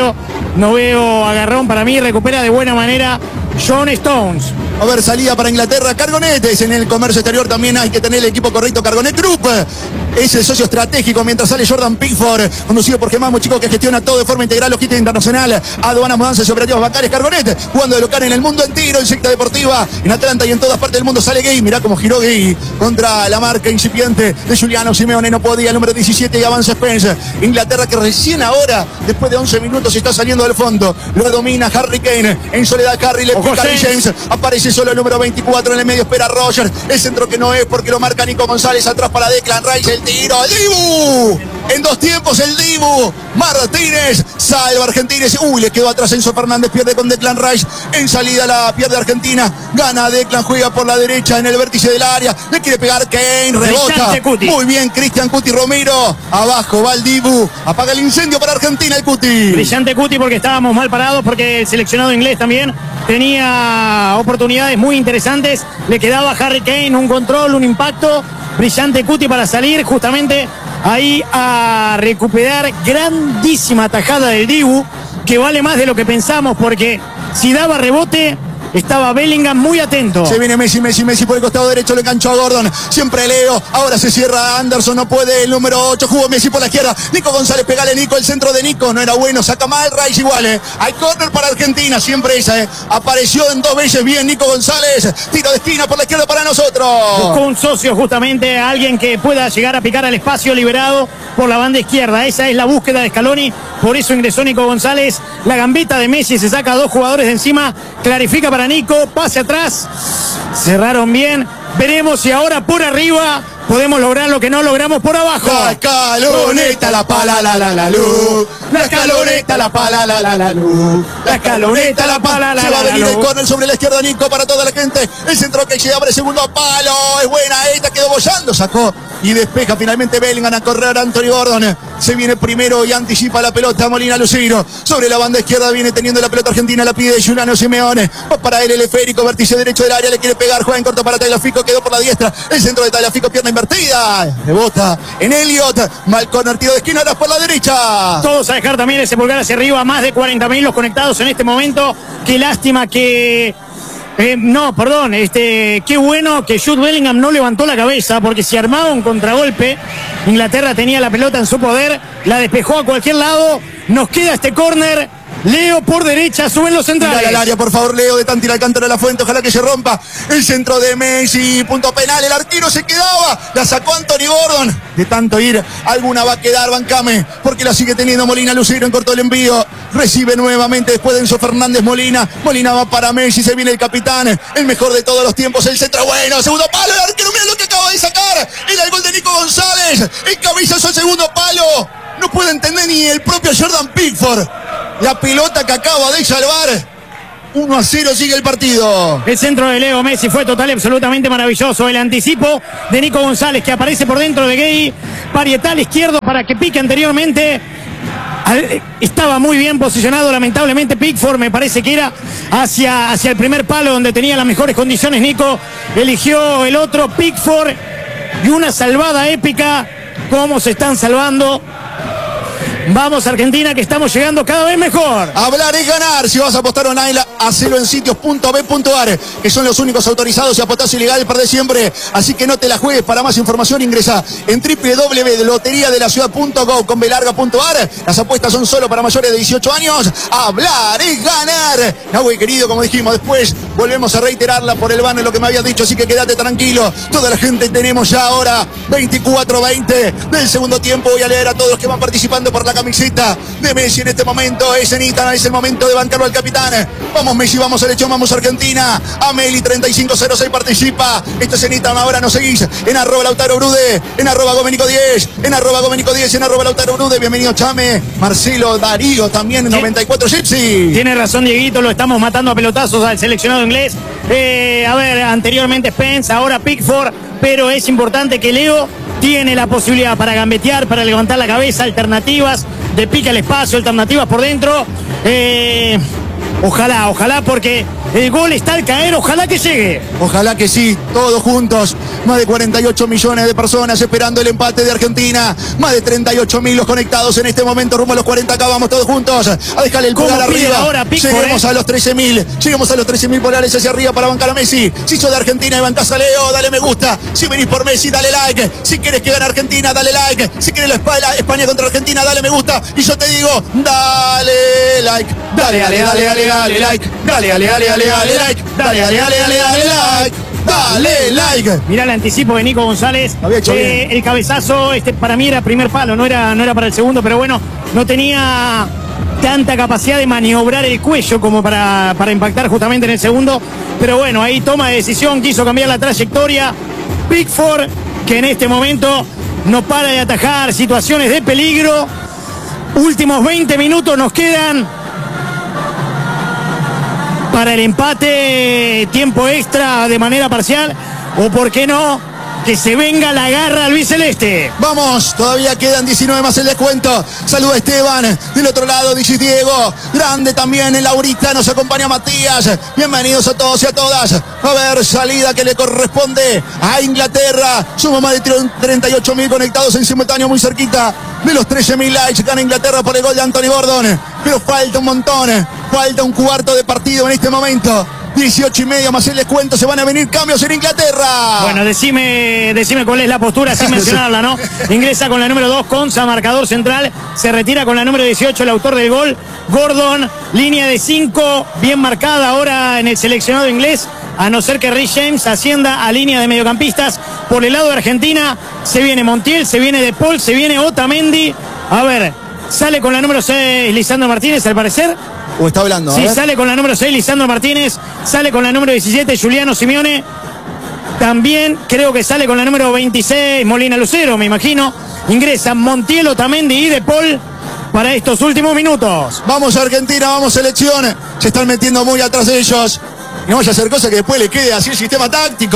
veo agarrón. Para mí recupera de buena manera John Stones. A ver, salida para Inglaterra, Cargonetes. En el comercio exterior también hay que tener el equipo correcto. Cargonet Group es el socio estratégico mientras sale Jordan Pickford, conducido por Gemamo, chico que gestiona todo de forma integral, logística internacional, aduanas, mudanzas y operativos bancarios. Cargonet, jugando de local en el mundo entero, en secta deportiva, en Atlanta y en todas partes del mundo. Sale Gay, mirá cómo giró Gay contra la marca incipiente de Giuliano Simeone. No podía, el número 17 y avanza Spencer. Inglaterra que recién ahora, después de 11 minutos, está saliendo del fondo. Lo domina Harry Kane, en soledad Harry, le pica a James, aparece solo el número 24 en el medio, espera Rogers, el centro que no es porque lo marca Nico González, atrás para Declan Rice, el tiro, el Dibu, en dos tiempos el Dibu, Martínez, salva Argentina, uy, le quedó atrás Enzo Fernández, pierde con Declan Rice, en salida la pierde Argentina, gana Declan, juega por la derecha en el vértice del área, le quiere pegar Kane, rebota, muy bien Cristian Cuti Romero, abajo va el Dibu, apaga el incendio para Argentina el Cuti. Brillante Cuti porque estábamos mal parados, porque el seleccionado inglés también tenía oportunidades muy interesantes, le quedaba a Harry Kane un control, un impacto, brillante Cuti para salir justamente ahí a recuperar, grandísima tajada del Dibu, que vale más de lo que pensamos, porque si daba rebote estaba Bellingham muy atento. Se viene Messi por el costado derecho, le enganchó a Gordon, siempre Leo, ahora se cierra Anderson, no puede, el número 8, jugó Messi por la izquierda, Nico González, pegale Nico, el centro de Nico, no era bueno, saca mal, Rice igual, hay córner para Argentina, siempre esa, apareció en dos veces bien Nico González, tiro de esquina por la izquierda para nosotros. Buscó un socio justamente, alguien que pueda llegar a picar al espacio liberado por la banda izquierda, esa es la búsqueda de Scaloni, por eso ingresó Nico González, la gambita de Messi, se saca a dos jugadores de encima, clarifica para Nico, pase atrás, cerraron bien, veremos si ahora por arriba podemos lograr lo que no logramos por abajo. La escaloneta, la pala, la luz. La escaloneta, la pala, la luz. La escaloneta, la pala, la luz. Se va a venir el córner sobre la izquierda, Nico, para toda la gente. El centro que se abre, segundo palo. Es buena, esta quedó bollando, sacó. Y despeja finalmente Bellingham a correr Anthony Gordon. Se viene primero y anticipa la pelota Molina Lucero. Sobre la banda izquierda viene teniendo la pelota Argentina, la pide Giuliano Simeone. Va para él el esférico, vértice derecho del área, le quiere pegar, juega en corto para Tagliafico, quedó por la diestra. El centro de Tagliafico, pierna invertida. Rebota en Elliot. Mal corner, tiro de esquina, ahora por la derecha. Todos a dejar también ese pulgar hacia arriba. Más de 40.000 los conectados en este momento. Qué lástima que... qué bueno que Jude Bellingham no levantó la cabeza, porque si armaba un contragolpe, Inglaterra tenía la pelota en su poder, la despejó a cualquier lado. Nos queda este córner. Leo por derecha, suben los centrales. Dale al área, por favor, Leo, de Tanti Alcántara de la Fuente, ojalá que se rompa el centro de Messi, punto penal, el arquero se quedaba, la sacó Anthony Gordon, de tanto ir, alguna va a quedar, bancame, porque la sigue teniendo Molina, Lucero en corto el envío, recibe nuevamente después de Enzo Fernández Molina va para Messi, se viene el capitán, el mejor de todos los tiempos, el centro bueno, segundo palo, el arquero, mira lo que acaba de sacar, el gol de Nico González, el cabezazo al segundo palo, no puede entender ni el propio Jordan Pickford. La pelota que acaba de salvar. 1-0 sigue el partido. El centro de Leo Messi fue total y absolutamente maravilloso. El anticipo de Nico González que aparece por dentro de Gay. Parietal izquierdo para que pique anteriormente. Estaba muy bien posicionado, lamentablemente Pickford, me parece que era hacia el primer palo donde tenía las mejores condiciones. Nico eligió el otro, Pickford, y una salvada épica. Cómo se están salvando. Vamos Argentina, que estamos llegando cada vez mejor. Hablar es ganar. Si vas a apostar online, hacelo en sitios.b.ar, que son los únicos autorizados. Si apostás ilegal, perdés siempre. Así que no te la juegues. Para más información ingresa en www.loteriadelaciudad.gov con belarga.ar. Las apuestas son solo para mayores de 18 años. Hablar es ganar. Nahue, querido, como dijimos, después volvemos a reiterarla por el banner lo que me habías dicho, así que quédate tranquilo. Toda la gente tenemos ya ahora 24-20 del segundo tiempo. Voy a leer a todos los que van participando por la camiseta de Messi en este momento. Es en Instagram, es el momento de bancarlo al capitán. Vamos Messi, vamos selección, vamos Argentina. Ameli 3506 participa. Esto es en Instagram, ahora nos seguís en @Lautaro Brude, en @Gomenico10, en @Gomenico10, en @Lautaro Brude. Bienvenido Chame, Marcelo, Darío también en 94 Gypsy. Tiene razón Dieguito, lo estamos matando a pelotazos al seleccionado inglés. Anteriormente Spence, ahora Pickford, pero es importante que Leo tiene la posibilidad para gambetear, para levantar la cabeza, alternativas de pique al espacio, alternativas por dentro. Ojalá, porque el gol está al caer, ojalá que llegue. Ojalá que sí, todos juntos. Más de 48 millones de personas esperando el empate de Argentina. Más de 38.000 los conectados en este momento, rumbo a los 40. Vamos todos juntos a dejarle el pulgar arriba. Ahora, Lleguemos a los 13.000. Lleguemos a los 13.000 pulgares hacia arriba para bancar a Messi. Si sos de Argentina y bancás a Leo, dale me gusta. Si venís por Messi, dale like. Si quieres que gane Argentina, dale like. Si quieres la España contra Argentina, dale me gusta. Y yo te digo, dale like. Dale like. Dale like. Dale like. Mirá el anticipo de Nico González. El cabezazo, para mí era primer palo, no era para el segundo, pero bueno, no tenía tanta capacidad de maniobrar el cuello como para impactar justamente en el segundo. Pero bueno, ahí toma de decisión, quiso cambiar la trayectoria. Pickford, que en este momento no para de atajar situaciones de peligro. Últimos 20 minutos nos quedan para el empate, tiempo extra de manera parcial, o por qué no, que se venga la garra al biceleste. Vamos, todavía quedan 19 más el descuento. Saluda Esteban, del otro lado dice Diego, grande también en Laurita, nos acompaña Matías. Bienvenidos a todos y a todas. A ver, salida que le corresponde a Inglaterra. Suma más de 38.000 conectados en simultáneo, muy cerquita de los 13.000 likes. Gana Inglaterra por el gol de Anthony Gordon, pero falta un montón, falta un cuarto de partido en este momento. 18:30 más el descuento, se van a venir cambios en Inglaterra. Bueno, decime cuál es la postura sin mencionarla, ¿no? Ingresa con la número 2, Conza, marcador central, se retira con la número 18, el autor del gol, Gordon, línea de 5, bien marcada ahora en el seleccionado inglés, a no ser que Rhys James ascienda a línea de mediocampistas. Por el lado de Argentina, se viene Montiel, se viene De Paul, se viene Otamendi. A ver, sale con la número 6, Lisandro Martínez, al parecer. ¿O está hablando? Sí, sale con la número 6, Lisandro Martínez. Sale con la número 17, Giuliano Simeone. También creo que sale con la número 26, Molina Lucero, me imagino. Ingresan Montiel, Otamendi y De Paul para estos últimos minutos. Vamos Argentina, vamos selección. Se están metiendo muy atrás de ellos. No vaya a hacer cosas que después le quede así el sistema táctico.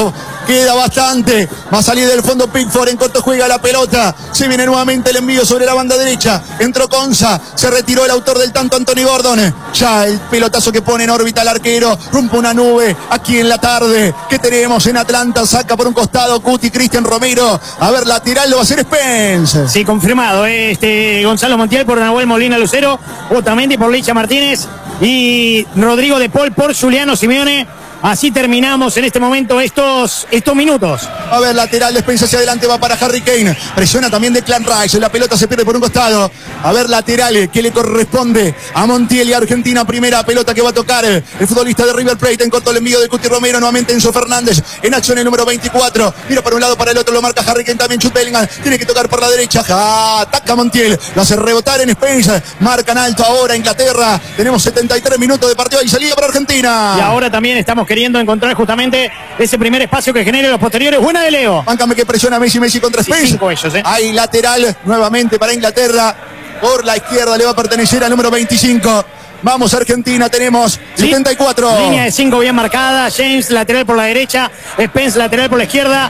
queda bastante. Va a salir del fondo Pickford, en corto juega la pelota. Se viene nuevamente el envío sobre la banda derecha. Entró Konsa, se retiró el autor del tanto, Anthony Gordon. Ya el pelotazo que pone en órbita al arquero, rompe una nube aquí en la tarde. ¿Qué tenemos en Atlanta? Saca por un costado Cuti, Cristian Romero. A ver, lateral lo va a hacer Spence. Sí, confirmado. Gonzalo Montiel por Nahuel Molina Lucero, Otamendi por Licha Martínez y Rodrigo de Paul por Giuliano Simeone. Así terminamos en este momento estos minutos. A ver, lateral, Despensa hacia adelante, va para Harry Kane. Presiona también Declan Rice, la pelota se pierde por un costado. A ver, lateral, que le corresponde a Montiel y Argentina. Primera pelota que va a tocar el futbolista de River Plate. En corto el envío de Cuti Romero, nuevamente Enzo Fernández. En acción el número 24. Mira para un lado, para el otro, lo marca Harry Kane también. Jude Bellingham tiene que tocar por la derecha. Ataca Montiel, lo hace rebotar en Spence. Marcan alto ahora Inglaterra. Tenemos 73 minutos de partido y salida para Argentina. Y ahora también estamos queriendo encontrar justamente ese primer espacio que genere los posteriores. Buena de Leo. Báncame que presiona Messi contra Spence. 5 ellos, Hay lateral nuevamente para Inglaterra. Por la izquierda le va a pertenecer al número 25. Vamos Argentina, tenemos 74. Línea de 5 bien marcada. James lateral por la derecha, Spence lateral por la izquierda,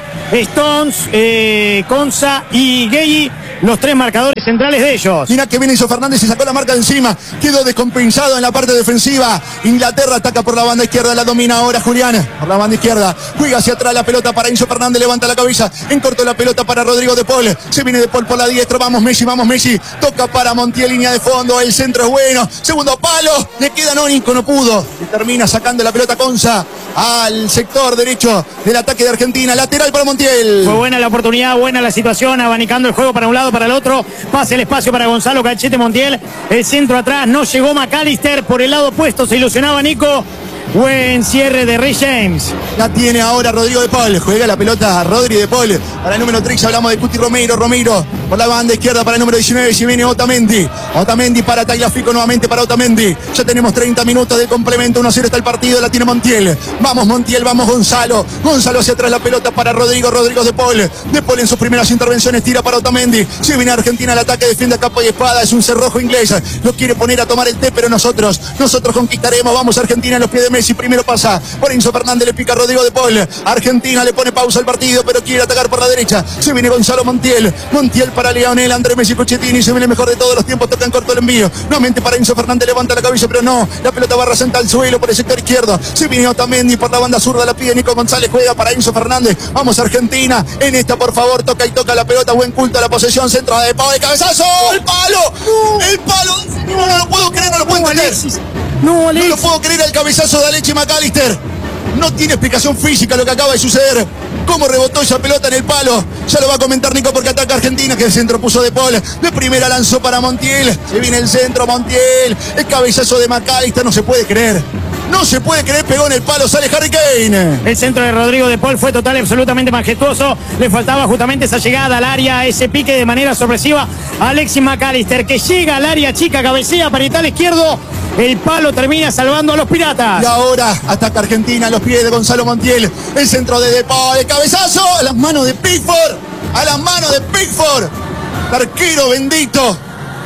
Stones, Konsa y Gueye, los tres marcadores centrales de ellos. Mira que viene Enzo Fernández y sacó la marca de encima. Quedó descompensado en la parte defensiva. Inglaterra ataca por la banda izquierda, la domina ahora Julián. Por la banda izquierda, juega hacia atrás la pelota para Enzo Fernández, levanta la cabeza, en corto la pelota para Rodrigo de Paul. Se viene de Paul por la diestra, vamos Messi. Toca para Montiel, línea de fondo, el centro es bueno. Segundo palo, le queda Nónico, no pudo. Y termina sacando la pelota Konsa al sector derecho del ataque de Argentina. Lateral para Montiel. Fue buena la oportunidad, buena la situación, abanicando el juego para un lado, para el otro. Pase el espacio para Gonzalo Cachete Montiel. El centro atrás, no llegó McAllister. Por el lado opuesto se ilusionaba Nico. Buen cierre de Rey James. La tiene ahora Rodrigo de Paul. Juega la pelota a Rodri de Paul. Para el número 3 hablamos de Cuti Romero. Romero por la banda izquierda para el número 19. Si viene Otamendi. Otamendi para Tagliafico, nuevamente para Otamendi. Ya tenemos 30 minutos de complemento. 1-0 está el partido. La tiene Montiel. Vamos Montiel, vamos Gonzalo. Gonzalo hacia atrás la pelota para Rodrigo. Rodrigo de Paul. De Paul en sus primeras intervenciones tira para Otamendi. Si viene Argentina al ataque, defiende a capa y espada. Es un cerrojo inglés. Lo quiere poner a tomar el té, pero nosotros conquistaremos. Vamos Argentina en los pies de Messi. Primero pasa por Enzo Fernández, le pica a Rodrigo de Paul. Argentina le pone pausa al partido, pero quiere atacar por la derecha. Se viene Gonzalo Montiel. Montiel para Lionel Andrés Messi Cucchettini. Se viene el mejor de todos los tiempos. Toca en corto el envío. Nuevamente para Enzo Fernández. Levanta la cabeza, pero no. La pelota va rasante al suelo por el sector izquierdo. Se viene Otamendi por la banda zurda. La pide Nico González. Juega para Enzo Fernández. Vamos Argentina. En esta, por favor, toca y toca la pelota. Buen culto a la posesión. Centro de Paul. ¡Cabezazo! ¡El palo! ¡El palo! No lo puedo creer, no lo puedo entender. No lo puedo creer, el cabezazo de Alexis McAllister. No tiene explicación física lo que acaba de suceder. Cómo rebotó esa pelota en el palo. Ya lo va a comentar Nico porque ataca Argentina, que el centro puso de Paul. De primera lanzó para Montiel. Se viene el centro, Montiel. El cabezazo de McAllister, no se puede creer. No se puede creer, pegó en el palo, sale Harry Kane. El centro de Rodrigo de Paul fue total y absolutamente majestuoso. Le faltaba justamente esa llegada al área, ese pique de manera sorpresiva a Alexis McAllister, que llega al área chica, cabecea para el izquierdo. El palo termina salvando a los piratas. Y ahora ataca Argentina a los pies de Gonzalo Montiel. El centro de Paul, el cabezazo a las manos de Pickford. A las manos de Pickford. Arquero bendito.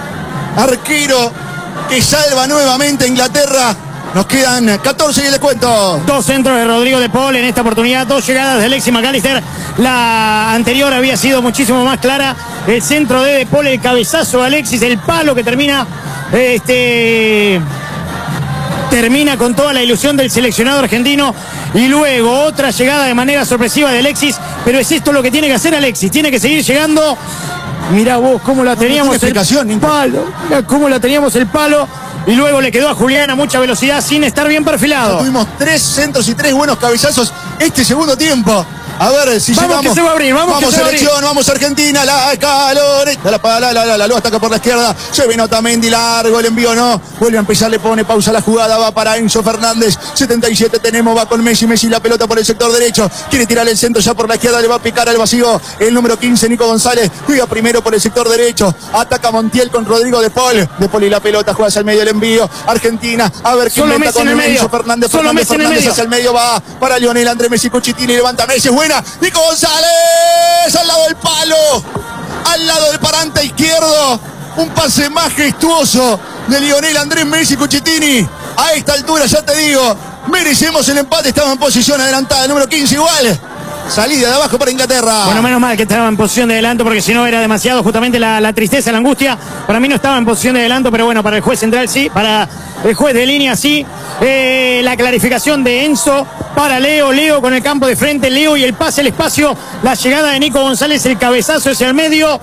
Arquero que salva nuevamente a Inglaterra. Nos quedan 14 y el descuento. 2 centros de Rodrigo de Paul en esta oportunidad. 2 llegadas de Alexis McAllister. La anterior había sido muchísimo más clara. El centro de Paul, el cabezazo de Alexis, el palo que termina con toda la ilusión del seleccionado argentino. Y luego otra llegada de manera sorpresiva de Alexis. Pero es esto lo que tiene que hacer Alexis. Tiene que seguir llegando. Mirá vos cómo la teníamos el palo. Mirá cómo la teníamos el palo. Y luego le quedó a Julián a mucha velocidad sin estar bien perfilado. Tuvimos 3 centros y 3 buenos cabezazos este segundo tiempo. A ver si vamos llegamos. Que se va a abrir, vamos selección, vamos Argentina, la calor. La luz ataca por la izquierda. Se viene Otamendi largo, el envío no. Vuelve a empezar, le pone pausa a la jugada, va para Enzo Fernández. 77 tenemos, va con Messi la pelota por el sector derecho. Quiere tirar el centro ya por la izquierda, le va a picar al vacío el número 15, Nico González. Juega primero por el sector derecho. Ataca Montiel con Rodrigo de Paul. De Paul y la pelota, juega hacia el medio el envío. Argentina, a ver quién meta con Enzo Fernández. Fernández hacia el medio, va para Lionel Andrés Messi Cucchettini, levanta Messi, buena. Nico González al lado del palo, al lado del parante izquierdo. Un pase majestuoso de Lionel Andrés Messi Cucchettini. A esta altura ya te digo, merecemos el empate. Estamos en posición adelantada, el número 15 igual. Salida de abajo para Inglaterra. Bueno, menos mal que estaba en posición de adelanto, porque si no era demasiado justamente la tristeza, la angustia. Para mí no estaba en posición de adelanto, pero bueno, para el juez central sí, para el juez de línea sí. La clarificación de Enzo para Leo. Leo con el campo de frente, Leo y el pase al espacio. La llegada de Nico González, el cabezazo hacia el medio.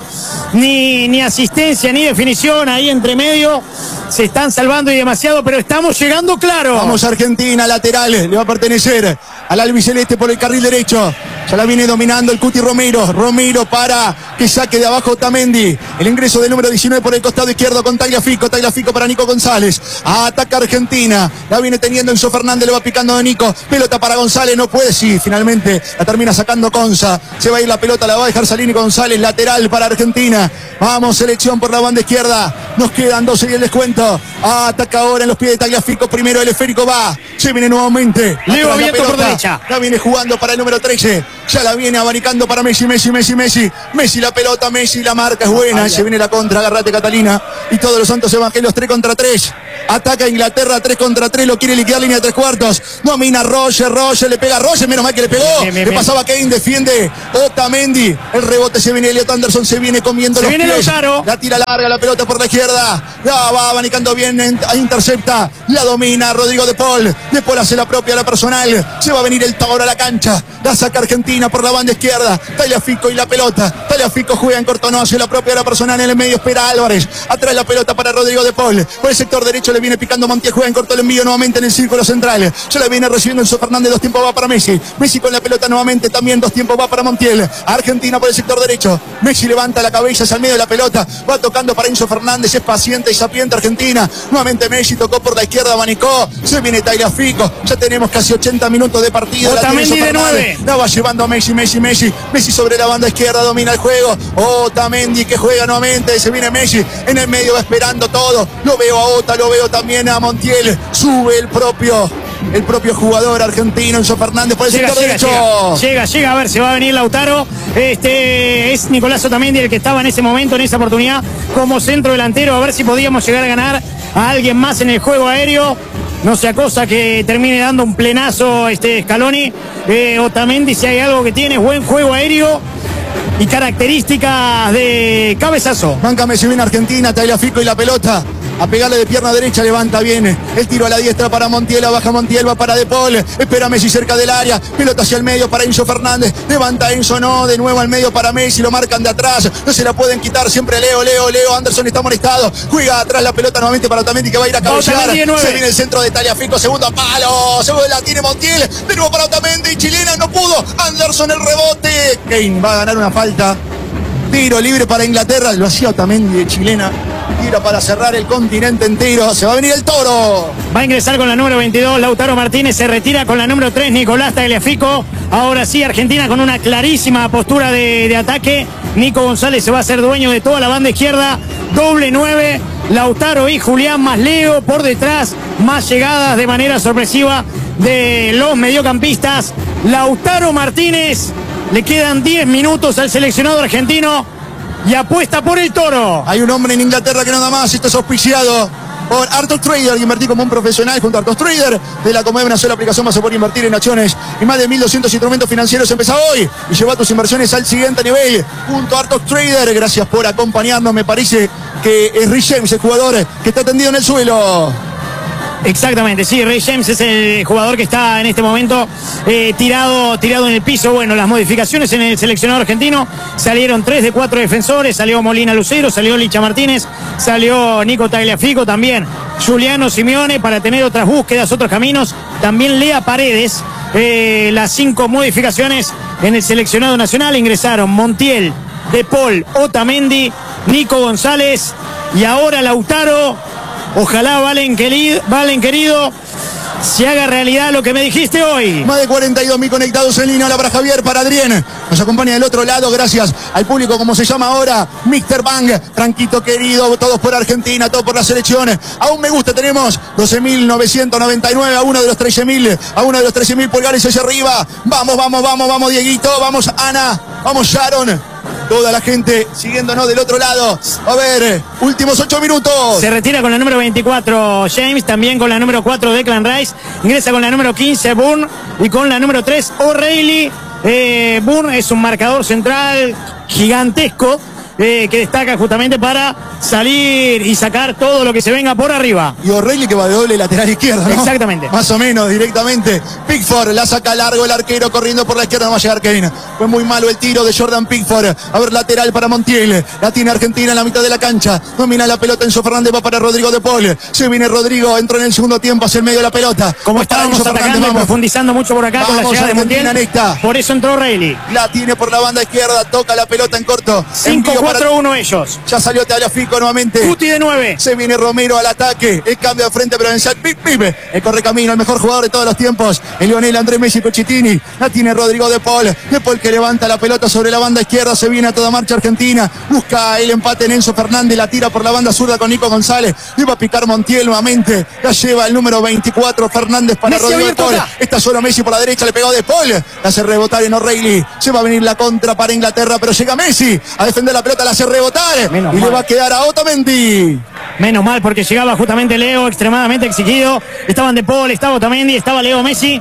Ni asistencia ni definición ahí entre medio. Se están salvando y demasiado, pero estamos llegando claro. Vamos Argentina, lateral, le va a pertenecer al albiceleste por el carril derecho. Ya la viene dominando el Cuti Romero. Romero para que saque de abajo Otamendi. El ingreso del número 19 por el costado izquierdo con Tagliafico. Tagliafico para Nico González. Ataca Argentina. La viene teniendo Enzo Fernández, le va picando de Nico. Pelota para González, no puede, sí, finalmente la termina sacando Conza. Se va a ir la pelota, la va a dejar salir Nico González. Lateral para Argentina. Vamos, selección por la banda izquierda. Nos quedan 12 y el descuento. Ataca ahora en los pies de Tagliafico. Primero el esférico va. Se viene nuevamente. Leo abierto por derecha. La viene jugando para el número 13. Ya la viene abanicando para Messi. Messi la pelota, Messi la marca es buena. Se viene la contra, agárrate Catalina. Y todos los santos evangelios 3 contra 3. Ataca Inglaterra 3 contra 3. Lo quiere liquidar línea de 3 cuartos. Domina Roger le pega a Roger. Menos mal que le pegó. Le pasaba Kane, defiende Otamendi. El rebote se viene Elliot Anderson. Se viene comiendo los pies. Lautaro. La tira larga, la pelota por la izquierda. La va abanicando bien, intercepta. La domina Rodrigo de Paul. De Paul hace la propia, la personal. Se va a venir el Toro a la cancha. La saca Argentina por la banda izquierda. Tagliafico y la pelota. Tagliafico juega en corto, no hace la propia, la personal en el medio. Espera Álvarez. Atrás la pelota para Rodrigo de Paul. Por el sector derecho le viene picando Montiel. Juega en corto el envío nuevamente en el círculo central. Ya la viene recibiendo Enzo Fernández. 2 tiempos va para Messi. Messi con la pelota nuevamente también. 2 tiempos va para Montiel. Argentina por el sector derecho. Messi levanta la cabeza hacia el medio de la pelota. Va tocando para Enzo Fernández. Es paciente y sapiente Argentina. Nuevamente Messi tocó por la izquierda. Abanicó. Se viene Tagliafico. Ya tenemos casi 80 minutos de partido. Otamendi de 9. La va llevando Messi sobre la banda izquierda, domina el juego. Otamendi que juega nuevamente. Se viene Messi en el medio, va esperando todo. Lo veo a Ota, lo veo también a Montiel. Sube el propio jugador argentino, Enzo Fernández por el sector derecho. Llega, a ver, se va a venir Lautaro. Es Nicolás Otamendi el que estaba en ese momento, en esa oportunidad, como centro delantero. A ver si podíamos llegar a ganar a alguien más en el juego aéreo. No sea cosa que termine dando un plenazo Scaloni. Otamendi, si hay algo que tiene, buen juego aéreo y características de cabezazo. Banca Messi, viene Argentina, Tagliafico y la pelota. A pegarle de pierna derecha, levanta bien. El tiro a la diestra para Montiel, baja Montiel, va para De Paul. Espera Messi cerca del área. Pelota hacia el medio para Enzo Fernández. Levanta Enzo, no, de nuevo al medio para Messi. Lo marcan de atrás. No se la pueden quitar. Siempre Leo. Anderson está molestado. Juega atrás la pelota nuevamente para Otamendi que va a ir a cabecear. Se viene el centro de Tagliafico. Segundo palo. Segundo la tiene Montiel. De nuevo para Otamendi. Chilena no pudo. Anderson el rebote. Kane va a ganar una falta. Tiro libre para Inglaterra. Lo hacía Otamendi de chilena. Tira para cerrar el continente entero. Se va a venir el Toro. Va a ingresar con la número 22 Lautaro Martínez. Se retira con la número 3 Nicolás Tagliafico. Ahora sí, Argentina con una clarísima postura de ataque. Nico González se va a hacer dueño de toda la banda izquierda. Doble 9. Lautaro y Julián más Leo por detrás. Más llegadas de manera sorpresiva de los mediocampistas. Lautaro Martínez. Le quedan 10 minutos al seleccionado argentino. Y apuesta por el Toro. Hay un hombre en Inglaterra que nada más. Esto es auspiciado por Arthos Trader. Invertí como un profesional junto a Arthos Trader. De la Comodidad de una sola aplicación vas a poder invertir en acciones y más de 1.200 instrumentos financieros. Empezá hoy y lleva tus inversiones al siguiente nivel junto a Arthos Trader. Gracias por acompañarnos. Me parece que es Rich James, el jugador que está tendido en el suelo. Exactamente, sí, Ray James es el jugador que está en este momento tirado en el piso. Bueno, las modificaciones en el seleccionado argentino: salieron 3 de 4 defensores, salió Molina Lucero, salió Licha Martínez, salió Nico Tagliafico, también Giuliano Simeone para tener otras búsquedas, otros caminos, también Lea Paredes. Las 5 modificaciones en el seleccionado nacional: ingresaron Montiel, De Paul, Otamendi, Nico González y ahora Lautaro. Ojalá, Valen querido, se haga realidad lo que me dijiste hoy. Más de 42.000 conectados en línea. Hola para Javier, para Adrián. Nos acompaña del otro lado, gracias al público, como se llama ahora, Mr. Bang. Franquito querido, todos por Argentina, todos por la selección. Aún me gusta, tenemos 12.999 a uno de los 13.000 pulgares hacia arriba. Vamos, Dieguito, vamos, Ana, vamos, Sharon. Toda la gente siguiéndonos del otro lado. A ver, últimos 8 minutos. Se retira con la número 24 James, también con la número 4 Declan Rice. Ingresa con la número 15 Bourne y con la número 3 O'Reilly. Burn es un marcador central gigantesco que destaca justamente para salir y sacar todo lo que se venga por arriba. Y O'Reilly que va de doble lateral izquierdo, ¿no? Exactamente. Más o menos, directamente. Pickford la saca largo el arquero corriendo por la izquierda, no va a llegar Kane. Fue muy malo el tiro de Jordan Pickford. A ver, lateral para Montiel. La tiene Argentina en la mitad de la cancha. Domina la pelota Enzo Fernández, va para Rodrigo de Paul. Se viene Rodrigo, entró en el segundo tiempo hacia el medio de la pelota. Como estábamos atacando y profundizando mucho por acá con la llegada de Montiel. Por eso entró O'Reilly. La tiene por la banda izquierda, toca la pelota en corto. 5-4-1 ellos. Ya salió Tagliafico nuevamente. Cuti de 9. Se viene Romero al ataque. El cambio de frente provincial. Pipe. El correcamino, el mejor jugador de todos los tiempos. El Lionel Andrés Messi Cochitini. La tiene Rodrigo de Paul. De Paul que levanta la pelota sobre la banda izquierda. Se viene a toda marcha Argentina. Busca el empate en Enzo Fernández. La tira por la banda zurda con Nico González. Iba a picar Montiel nuevamente. La lleva el número 24 Fernández para Messi Rodrigo de Paul. Está solo Messi por la derecha. Le pegó de Paul. La hace rebotar en O'Reilly. Se va a venir la contra para Inglaterra. Pero llega Messi a defender la pelota. La hace rebotar. Menos y mal. le va a quedar a Otamendi. Menos mal, porque llegaba justamente Leo, extremadamente exigido. Estaban De Paul, estaba Otamendi, estaba Leo Messi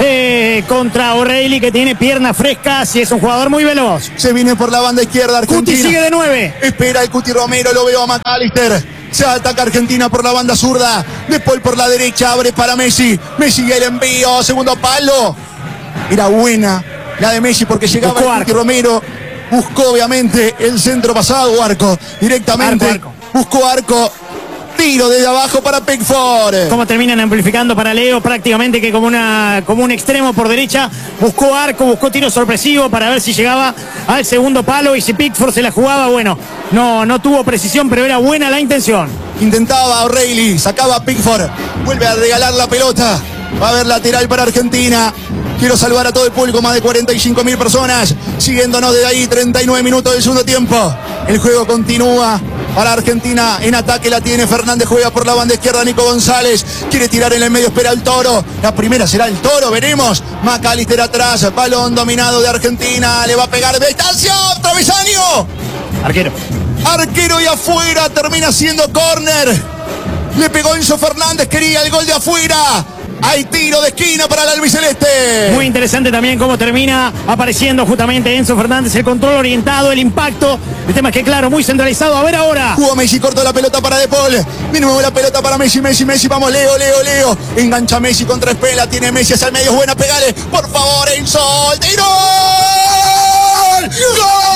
contra O'Reilly, que tiene piernas frescas y es un jugador muy veloz. Se viene por la banda izquierda Argentina. Cuti sigue de 9. Espera el Cuti Romero, lo veo a McAllister. Se ataca Argentina por la banda zurda. De Paul por la derecha, abre para Messi. Messi y el envío, segundo palo. Era buena la de Messi porque llegaba el Cuti Romero. Buscó obviamente el centro pasado, arco directamente. Arco. Buscó arco. Tiro desde abajo para Pickford. Como terminan amplificando para Leo, prácticamente que como un extremo por derecha. Buscó arco, buscó tiro sorpresivo para ver si llegaba al segundo palo. Y si Pickford se la jugaba, bueno, no tuvo precisión, pero era buena la intención. Intentaba O'Reilly, sacaba a Pickford. Vuelve a regalar la pelota. Va a haber lateral para Argentina. Quiero saludar a todo el público, más de 45.000 personas siguiéndonos desde ahí, 39 minutos del segundo tiempo. El juego continúa para Argentina. En ataque la tiene Fernández, juega por la banda izquierda Nico González. Quiere tirar en el medio, espera el Toro. La primera será el Toro, veremos. McAllister atrás, balón dominado de Argentina. Le va a pegar de distancia, travesaño. Arquero y afuera, termina siendo córner. Le pegó Enzo Fernández, quería el gol de afuera. Hay tiro de esquina para el albiceleste. Muy interesante también cómo termina apareciendo justamente Enzo Fernández, el control orientado, el impacto. El tema es que, claro, muy centralizado. A ver ahora. Jugó Messi, cortó la pelota para De Paul. De nuevo la pelota para Messi. Vamos, Leo. Engancha Messi contra Espela. Tiene Messi hacia el medio. Buena, pegale. Por favor, Enzo. ¡Tiro! ¡Gol!